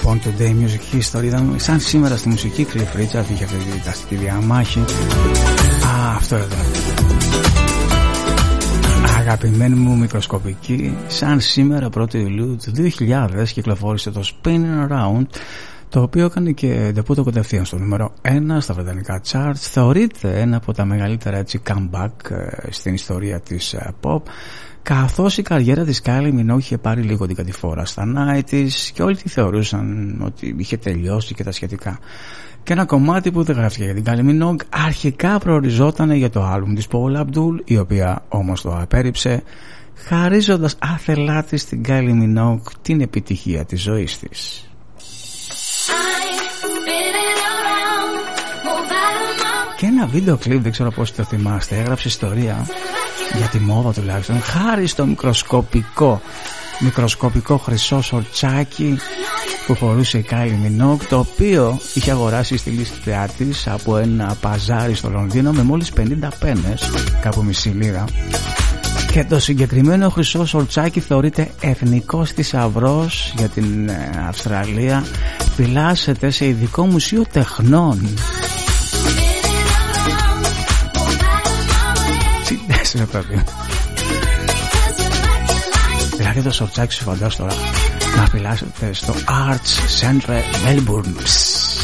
λοιπόν Today Music History. Ήταν σαν σήμερα στη μουσική. Cliff Richard είχε αυτή τη δικαστική διαμάχη. Αυτό εδώ. Αγαπημένη μου μικροσκοπική. Σαν σήμερα 1η Ιουλίου του 2000 κυκλοφόρησε το Spinning Around, το οποίο έκανε και ντεπούτο κατευθείαν στο νούμερο 1 στα βρετανικά charts. Θεωρείται ένα από τα μεγαλύτερα έτσι comeback στην ιστορία της pop, καθώς η καριέρα της Kylie Minogue είχε πάρει λίγο την κατηφόρα στα 90's και όλοι τη θεωρούσαν ότι είχε τελειώσει και τα σχετικά. Και ένα κομμάτι που δεν γράφτηκε για την Kylie Minogue αρχικά προοριζόταν για το άλμπουμ της Paula Abdul, η οποία όμως το απέρριψε, χαρίζοντας άθελά της στην Kylie Minogue την επιτυχία της ζωής της. Και ένα βίντεο κλιπ, δεν ξέρω πώς το θυμάστε, έγραψε ιστορία για τη μόδα τουλάχιστον, χάρη στο μικροσκοπικό χρυσό σορτσάκι που φορούσε η Kylie Minogue, το οποίο είχε αγοράσει στη λίστα της από ένα παζάρι στο Λονδίνο με μόλις 50 πένες, κάπου μισή λίρα. Και το συγκεκριμένο χρυσό σορτσάκι θεωρείται εθνικός θησαυρός για την Αυστραλία. Φυλάσσεται σε ειδικό μουσείο τεχνών. Συντέσσερα παιδί. Δηλαδή το σορτσάκι σου φαντάζομαι τώρα να φυλάσσεται στο Arts Centre Melbourne.